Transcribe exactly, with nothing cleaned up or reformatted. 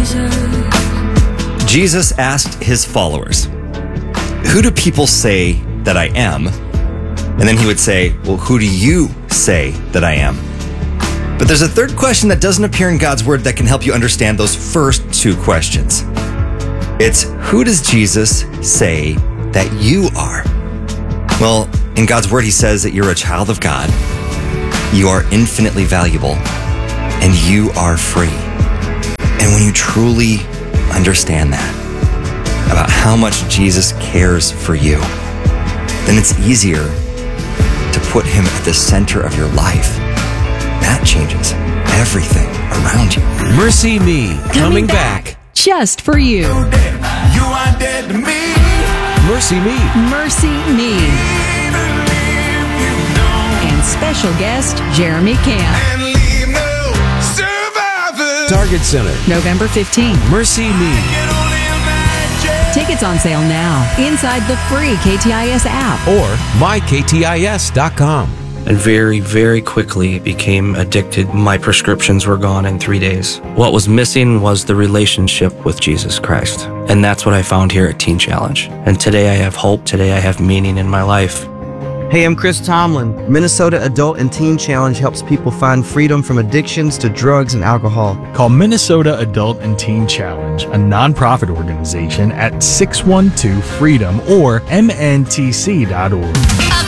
Jesus asked his followers, "Who do people say that I am?" And then he would say, "Well, who do you say that I am?" But there's a third question that doesn't appear in God's word that can help you understand those first two questions. It's, who does Jesus say that you are? Well, in God's word, he says that you're a child of God, you are infinitely valuable, and you are free. And when you truly understand that, about how much Jesus cares for you, then it's easier to put him at the center of your life. That changes everything around you. Mercy Me, coming, coming back. back just for you. You are dead to me. Mercy Me. Mercy Me. And special guest, Jeremy Camp. And leave no survivors. Target Center, November fifteenth. Mercy Me. Tickets on sale now inside the free K T I S app or my K T I S dot com. And very, very quickly became addicted. My prescriptions were gone in three days. What was missing was the relationship with Jesus Christ. And that's what I found here at Teen Challenge. And today I have hope. Today I have meaning in my life. Hey, I'm Chris Tomlin. Minnesota Adult and Teen Challenge helps people find freedom from addictions to drugs and alcohol. Call Minnesota Adult and Teen Challenge, a nonprofit organization, at six one two freedom or M N T C dot org.